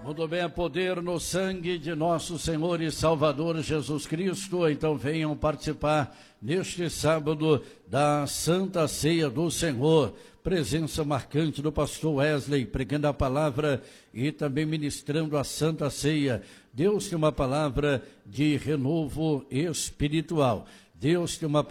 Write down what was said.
Muito bem, poder no sangue de nosso Senhor e Salvador Jesus Cristo. Então venham participar neste sábado da Santa Ceia do Senhor. Presença marcante do pastor Wesley, pregando a palavra e também ministrando a Santa Ceia. Deus tem uma palavra de renovo espiritual. Deus tem uma